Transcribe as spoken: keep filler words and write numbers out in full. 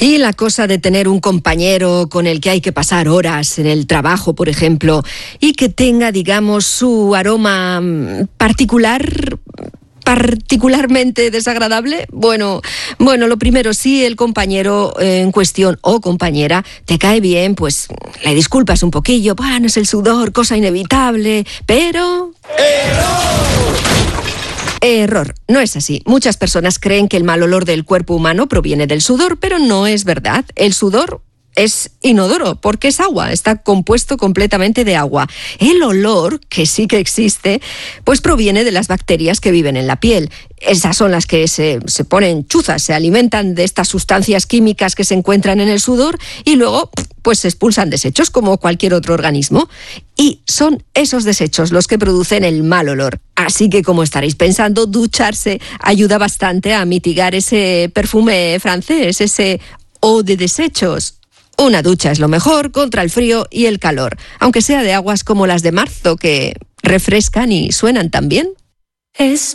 Y la cosa de tener un compañero con el que hay que pasar horas en el trabajo, por ejemplo, y que tenga, digamos, su aroma particular... particularmente desagradable. Bueno, bueno, lo primero, si el compañero en cuestión o compañera te cae bien, pues le disculpas un poquillo, bueno, es el sudor, cosa inevitable, pero... ¡Error! Error, no es así. Muchas personas creen que el mal olor del cuerpo humano proviene del sudor, pero no es verdad. El sudor es inodoro, porque es agua, está compuesto completamente de agua. El olor, que sí que existe, pues proviene de las bacterias que viven en la piel. Esas son las que se, se ponen chuzas, se alimentan de estas sustancias químicas que se encuentran en el sudor y luego pues se expulsan desechos como cualquier otro organismo. Y son esos desechos los que producen el mal olor. Así que, como estaréis pensando, ducharse ayuda bastante a mitigar ese perfume francés, ese eau de desechos. Una ducha es lo mejor contra el frío y el calor, aunque sea de aguas como las de marzo, que refrescan y suenan tan bien. Es